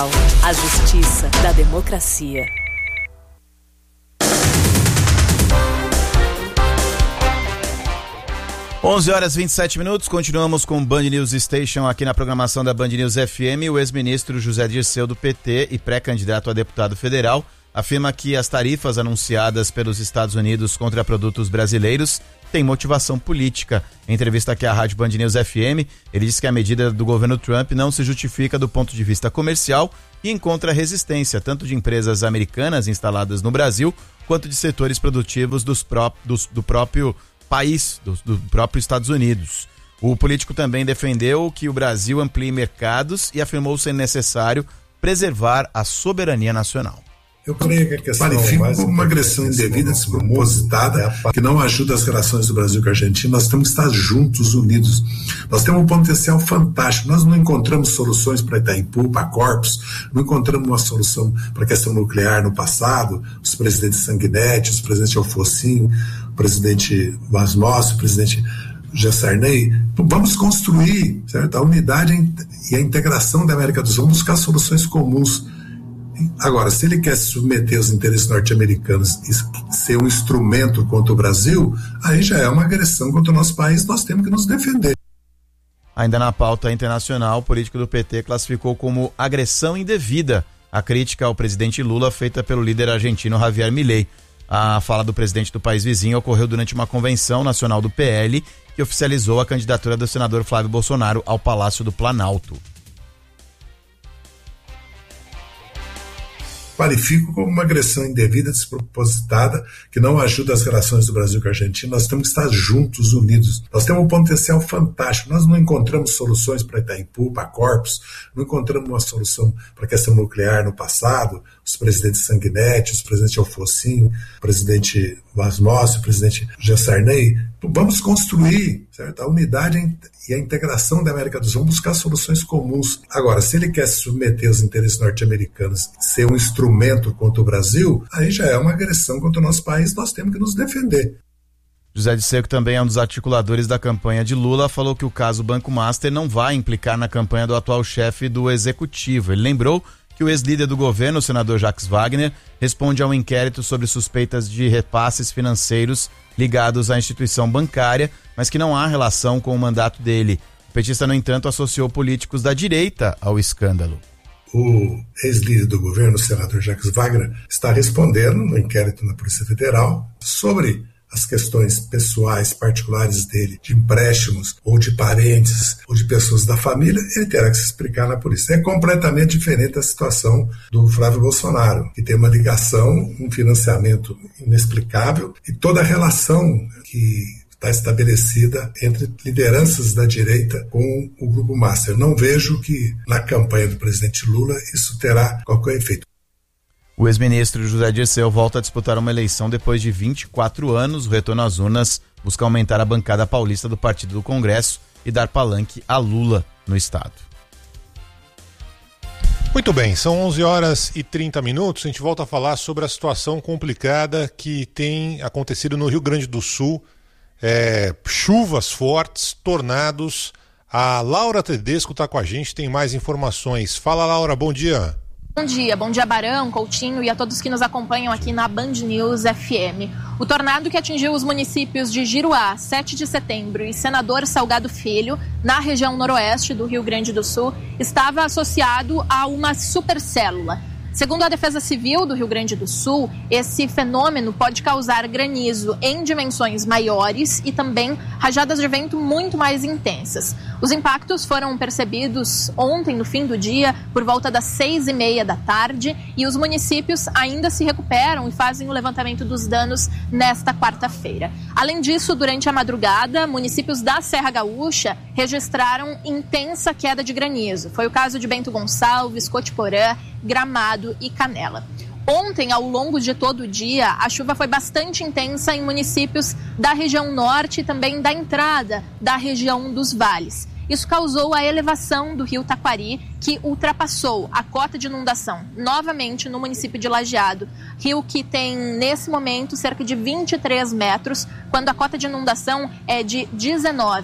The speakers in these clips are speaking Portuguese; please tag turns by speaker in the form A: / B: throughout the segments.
A: A justiça da democracia.
B: Onze horas 27 minutos, continuamos com o Band News Station aqui na programação da Band News FM. O ex-ministro José Dirceu do PT e pré-candidato a deputado federal afirma que as tarifas anunciadas pelos Estados Unidos contra produtos brasileiros têm motivação política. Em entrevista aqui à Rádio Band News FM, ele disse que a medida do governo Trump não se justifica do ponto de vista comercial e encontra resistência tanto de empresas americanas instaladas no Brasil quanto de setores produtivos do próprio país, do próprio Estados Unidos. O político também defendeu que o Brasil amplie mercados e afirmou ser necessário preservar a soberania nacional.
C: Eu creio que a questão qualifica como uma agressão indevida, despropositada, que não ajuda as relações do Brasil com a Argentina. Nós temos que estar juntos, unidos. Nós temos um potencial fantástico. Nós não encontramos soluções para Itaipu, para Corpus, não encontramos uma solução para a questão nuclear no passado. Os presidentes Sanguinetti, os presidentes Alfocin, o presidente Vasmos, o presidente Gessarney. Então, vamos construir, certo? A unidade e a integração da América do Sul, vamos buscar soluções comuns. Agora, se ele quer submeter os interesses norte-americanos e ser um instrumento contra o Brasil, aí já é uma agressão contra o nosso país, nós temos que nos defender.
B: Ainda na pauta internacional, o político do PT classificou como agressão indevida a crítica ao presidente Lula feita pelo líder argentino Javier Milei. A fala do presidente do país vizinho ocorreu durante uma convenção nacional do PL que oficializou a candidatura do senador Flávio Bolsonaro ao Palácio do Planalto.
C: Qualifico como uma agressão indevida, despropositada, que não ajuda as relações do Brasil com a Argentina. Nós temos que estar juntos, unidos. Nós temos um potencial fantástico. Nós não encontramos soluções para Itaipu, para Corpus, não encontramos uma solução para a questão nuclear no passado. Os presidentes Sanguinetti, os presidentes Alfocin, o presidente Vasmos, o presidente Gessarney. Vamos construir, certo? A unidade e a integração da América do Sul, vamos buscar soluções comuns. Agora, se ele quer submeter os interesses norte-americanos, ser um instrumento contra o Brasil, aí já é uma agressão contra o nosso país, nós temos que nos defender.
B: José Dirceu, que também é um dos articuladores da campanha de Lula, falou que o caso Banco Master não vai implicar na campanha do atual chefe do executivo. Ele lembrou que o ex-líder do governo, o senador Jacques Wagner, responde a um inquérito sobre suspeitas de repasses financeiros ligados à instituição bancária, mas que não há relação com o mandato dele. O petista, no entanto, associou políticos da direita ao escândalo.
C: O ex-líder do governo, o senador Jacques Wagner, está respondendo no inquérito na Polícia Federal sobre as questões pessoais, particulares dele, de empréstimos, ou de parentes, ou de pessoas da família. Ele terá que se explicar na polícia. É completamente diferente da situação do Flávio Bolsonaro, que tem uma ligação, um financiamento inexplicável, e toda a relação que está estabelecida entre lideranças da direita com o Grupo Master. Não vejo que na campanha do presidente Lula isso terá qualquer efeito.
B: O ex-ministro José Dirceu volta a disputar uma eleição depois de 24 anos. O retorno às urnas busca aumentar a bancada paulista do Partido do Congresso e dar palanque a Lula no estado.
D: Muito bem, são 11 horas e 30 minutos. A gente volta a falar sobre a situação complicada que tem acontecido no Rio Grande do Sul. Chuvas fortes, tornados. A Laura Tedesco está com a gente, tem mais informações. Fala, Laura, bom dia.
E: Bom dia Barão, Coutinho e a todos que nos acompanham aqui na Band News FM. O tornado que atingiu os municípios de Giruá, 7 de setembro e Senador Salgado Filho, na região noroeste do Rio Grande do Sul, estava associado a uma supercélula. Segundo a Defesa Civil do Rio Grande do Sul, esse fenômeno pode causar granizo em dimensões maiores e também rajadas de vento muito mais intensas. Os impactos foram percebidos ontem, no fim do dia, por volta das 6h30 da tarde, e os municípios ainda se recuperam e fazem o levantamento dos danos nesta quarta-feira. Além disso, durante a madrugada, municípios da Serra Gaúcha registraram intensa queda de granizo. Foi o caso de Bento Gonçalves, Cotiporã, Gramado e Canela. Ontem, ao longo de todo o dia, a chuva foi bastante intensa em municípios da região norte e também da entrada da região dos vales. Isso causou a elevação do rio Taquari, que ultrapassou a cota de inundação novamente no município de Lajeado. Rio que tem, nesse momento, cerca de 23 metros, quando a cota de inundação é de 19.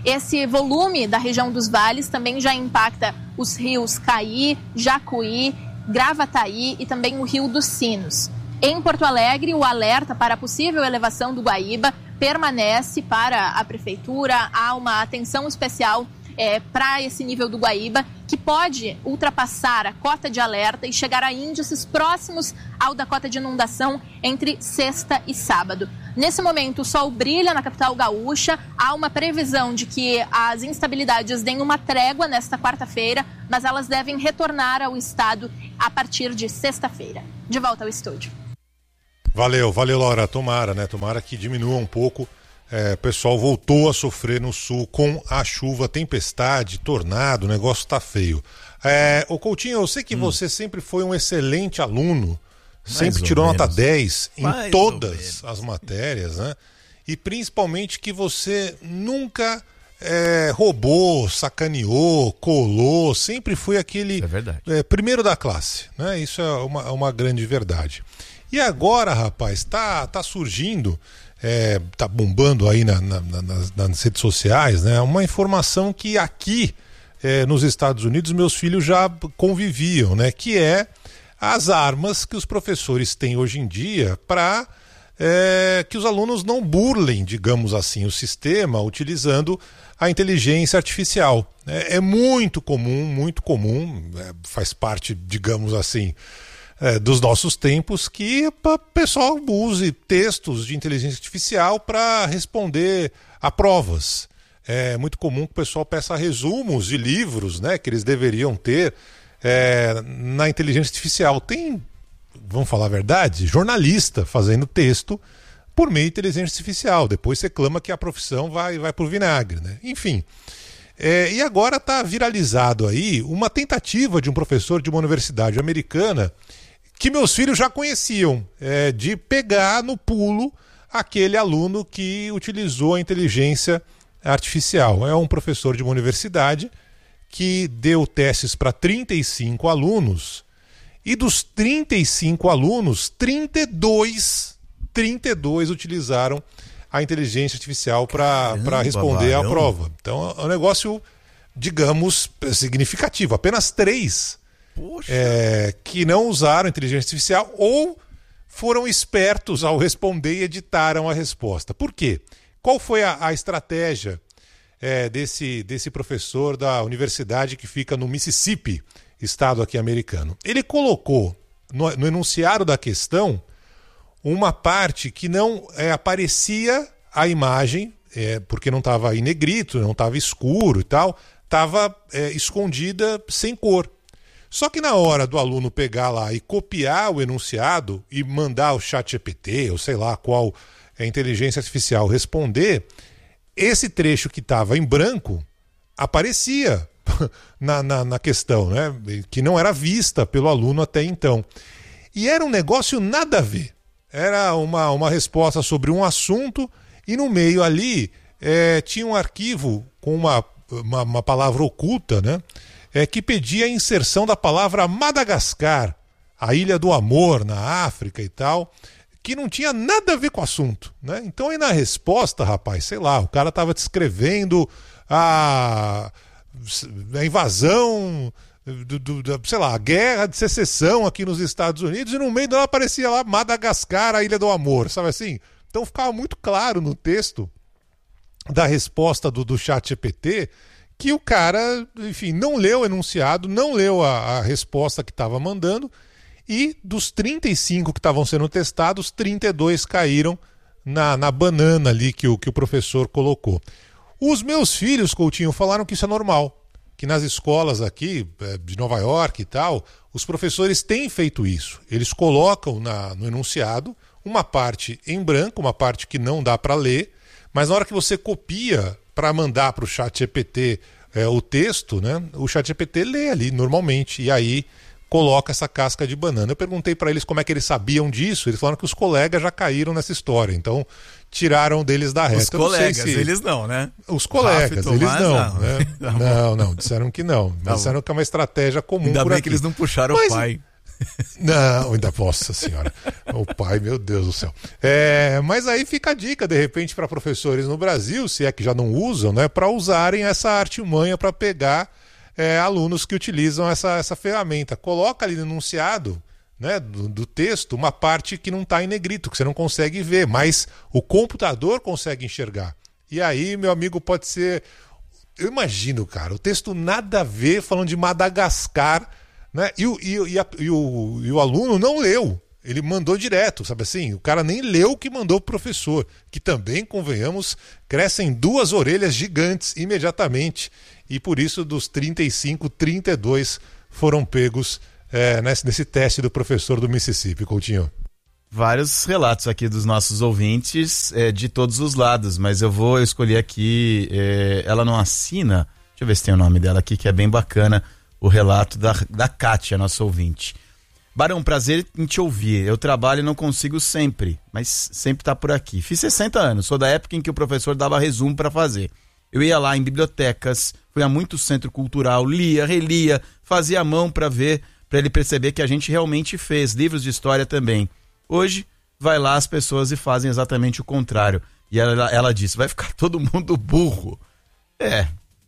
E: Esse volume da região dos vales também já impacta os rios Caí, Jacuí, Gravataí e também o Rio dos Sinos. Em Porto Alegre, o alerta para a possível elevação do Guaíba permanece para a Prefeitura. Há uma atenção especial para esse nível do Guaíba, que pode ultrapassar a cota de alerta e chegar a índices próximos ao da cota de inundação entre sexta e sábado. Nesse momento, o sol brilha na capital gaúcha. Há uma previsão de que as instabilidades deem uma trégua nesta quarta-feira, mas elas devem retornar ao estado a partir de sexta-feira. De volta ao estúdio.
D: Valeu, Laura. Tomara que diminua um pouco. O pessoal voltou a sofrer no sul com a chuva, tempestade, tornado, o negócio tá feio. Ô Coutinho, eu sei que você sempre foi um excelente aluno, sempre tirou nota 10 em todas as matérias, né? E principalmente que você nunca roubou, sacaneou, colou, sempre foi aquele primeiro da classe, né? Isso é uma grande verdade. E agora, rapaz, tá surgindo... tá bombando aí nas redes sociais, né? Uma informação que aqui nos Estados Unidos meus filhos já conviviam, né? Que é as armas que os professores têm hoje em dia para que os alunos não burlem, digamos assim, o sistema utilizando a inteligência artificial. É muito comum, faz parte, digamos assim, dos nossos tempos, que o pessoal use textos de inteligência artificial para responder a provas. É muito comum que o pessoal peça resumos de livros, né, que eles deveriam ter na inteligência artificial. Tem, vamos falar a verdade, jornalista fazendo texto por meio de inteligência artificial. Depois você clama que a profissão vai por vinagre, né? Enfim. E agora está viralizado aí uma tentativa de um professor de uma universidade americana que meus filhos já conheciam, de pegar no pulo aquele aluno que utilizou a inteligência artificial. É um professor de uma universidade que deu testes para 35 alunos e dos 35 alunos, 32 utilizaram a inteligência artificial para responder à prova. Então é um negócio, digamos, significativo. Apenas 3 que não usaram inteligência artificial ou foram espertos ao responder e editaram a resposta. Por quê? Qual foi a estratégia desse professor da universidade que fica no Mississippi, estado aqui americano? Ele colocou no enunciado da questão uma parte que não aparecia a imagem, porque não estava em negrito, não estava escuro e tal, estava escondida sem cor. Só que na hora do aluno pegar lá e copiar o enunciado e mandar o ChatGPT, ou sei lá qual inteligência artificial responder, esse trecho que estava em branco aparecia na questão, né? Que não era vista pelo aluno até então. E era um negócio nada a ver. Era uma resposta sobre um assunto e no meio ali tinha um arquivo com uma palavra oculta, né? Que pedia a inserção da palavra Madagascar, a Ilha do Amor na África e tal, que não tinha nada a ver com o assunto, né? Então aí na resposta, rapaz, sei lá, o cara estava descrevendo a invasão, sei lá, a guerra de secessão aqui nos Estados Unidos e no meio dela aparecia lá Madagascar, a Ilha do Amor, sabe assim? Então ficava muito claro no texto da resposta do ChatGPT que o cara, enfim, não leu o enunciado, não leu a resposta que estava mandando e dos 35 que estavam sendo testados, 32 caíram na banana ali que o professor colocou. Os meus filhos, Coutinho, falaram que isso é normal, que nas escolas aqui de Nova York e tal, os professores têm feito isso. Eles colocam no enunciado uma parte em branco, uma parte que não dá para ler, mas na hora que você copia para mandar para o ChatGPT o texto, né, o ChatGPT lê ali normalmente e aí coloca essa casca de banana. Eu perguntei para eles como é que eles sabiam disso, eles falaram que os colegas já caíram nessa história, então tiraram deles da reta.
B: Os colegas, eles não, né?
D: Os colegas,
B: Tomás,
D: eles não,
B: não,
D: né? Não, disseram que não. Disseram que é uma estratégia comum.
B: Ainda
D: por
B: bem
D: aqui.
B: que eles não puxaram o pai.
D: Não, ainda, nossa senhora. O pai, meu Deus do céu. Mas aí fica a dica, de repente, para professores no Brasil, se é que já não usam, né, para usarem essa artimanha para pegar alunos que utilizam essa ferramenta. Coloca ali no enunciado, né, do texto uma parte que não está em negrito, que você não consegue ver, mas o computador consegue enxergar. E aí, meu amigo, pode ser... Eu imagino, cara, o texto nada a ver, falando de Madagascar, né? E o aluno não leu, ele mandou direto, sabe assim? O cara nem leu o que mandou o professor, que também, convenhamos, crescem 2 orelhas gigantes imediatamente, e por isso dos 35, 32 foram pegos nesse teste do professor do Mississippi, Coutinho.
B: Vários relatos aqui dos nossos ouvintes de todos os lados, mas eu vou escolher aqui, ela não assina, deixa eu ver se tem o nome dela aqui, que é bem bacana, o relato da Kátia, nossa ouvinte. Barão, prazer em te ouvir, eu trabalho e não consigo sempre, mas sempre tá por aqui. Fiz 60 anos, sou da época em que o professor dava resumo para fazer. Eu ia lá em bibliotecas, fui a muito centro cultural, lia, relia, fazia a mão para ele perceber que a gente realmente fez, livros de história também. Hoje, vai lá as pessoas e fazem exatamente o contrário. E ela disse, vai ficar todo mundo burro. É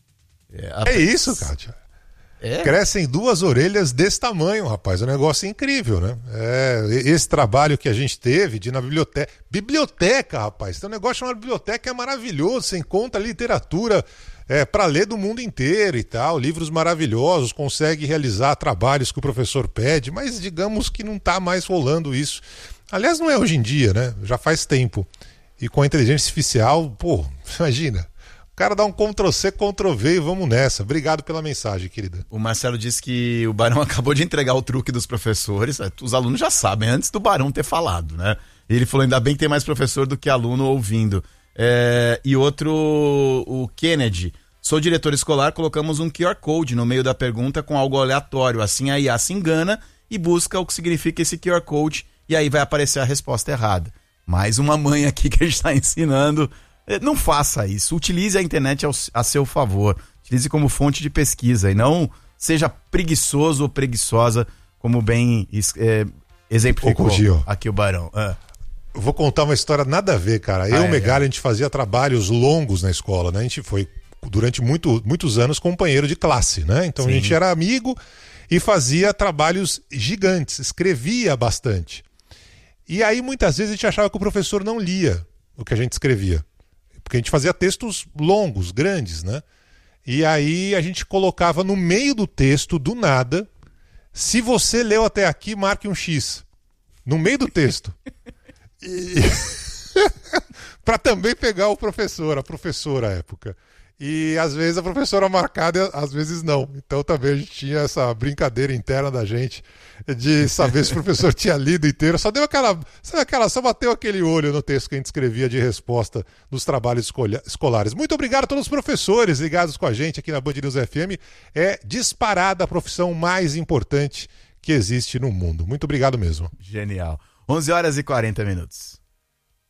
D: isso, Kátia. Crescem 2 orelhas desse tamanho, rapaz. É um negócio incrível, né? Esse trabalho que a gente teve de ir na biblioteca. Biblioteca, rapaz. Tem um negócio chamado biblioteca, é maravilhoso. Você encontra literatura para ler do mundo inteiro e tal. Livros maravilhosos, consegue realizar trabalhos que o professor pede, mas digamos que não está mais rolando isso. Aliás, não é hoje em dia, né? Já faz tempo. E com a inteligência artificial, imagina. O cara dá um Ctrl+C, Ctrl+V e vamos nessa. Obrigado pela mensagem, querida.
B: O Marcelo disse que o Barão acabou de entregar o truque dos professores. Os alunos já sabem, antes do Barão ter falado, né? Ele falou, ainda bem que tem mais professor do que aluno ouvindo. E outro, o Kennedy. Sou diretor escolar, colocamos um QR Code no meio da pergunta com algo aleatório. Assim a IA se engana e busca o que significa esse QR Code e aí vai aparecer a resposta errada. Mais uma mãe aqui que a gente está ensinando... Não faça isso, utilize a internet a seu favor, utilize como fonte de pesquisa e não seja preguiçoso ou preguiçosa, como bem exemplificou aqui o Barão.
D: Vou contar uma história nada a ver, cara. Eu e o Megali, a gente fazia trabalhos longos na escola, né? A gente foi, durante muitos anos, companheiro de classe, né? Então Sim. A gente era amigo e fazia trabalhos gigantes, escrevia bastante. E aí, muitas vezes, a gente achava que o professor não lia o que a gente escrevia. Porque a gente fazia textos longos, grandes, né? E aí a gente colocava no meio do texto, do nada, se você leu até aqui, marque um X. No meio do texto. Para também pegar o professor, a professora à época. E às vezes a professora marcada, às vezes não. Então também a gente tinha essa brincadeira interna da gente de saber se o professor tinha lido inteiro. Só deu só bateu aquele olho no texto que a gente escrevia de resposta dos trabalhos escolares. Muito obrigado a todos os professores ligados com a gente aqui na Band News FM. É disparada a profissão mais importante que existe no mundo. Muito obrigado mesmo.
B: Genial. 11h40.